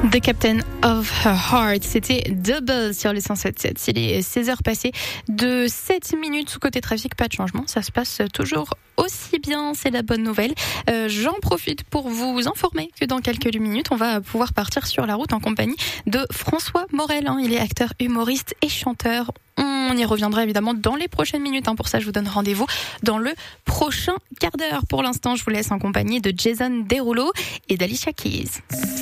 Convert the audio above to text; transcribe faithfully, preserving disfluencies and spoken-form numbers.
The Captain of Her Heart, c'était Double sur le cent sept virgule sept. Il est seize heures passées de sept minutes. Sous côté trafic, pas de changement. Ça se passe toujours aussi bien. C'est la bonne nouvelle. Euh, j'en profite pour vous informer que dans quelques minutes, on va pouvoir partir sur la route en compagnie de François Morel. Hein. Il est acteur, humoriste et chanteur. On y reviendra évidemment dans les prochaines minutes. Hein. Pour ça, je vous donne rendez-vous dans le prochain quart d'heure. Pour l'instant, je vous laisse en compagnie de Jason Derulo et d'Alicia Keys.